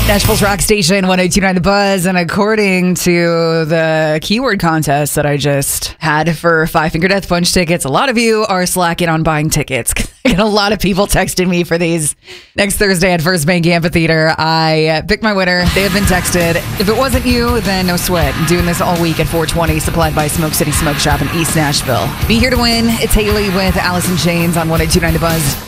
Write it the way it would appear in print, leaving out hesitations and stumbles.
Nashville's rock station, 102.9 The Buzz. And according to the keyword contest that I just had for Five Finger Death Punch tickets, a lot of you are slacking on buying tickets. I get a lot of people texting me for these. Next Thursday at First Bank Amphitheater, I picked my winner. They have been texted. If it wasn't you, then no sweat. I'm doing this all week at 420, supplied by Smoke City Smoke Shop in East Nashville. Be here to win. It's Haley with Allison Chains on 102.9 The Buzz.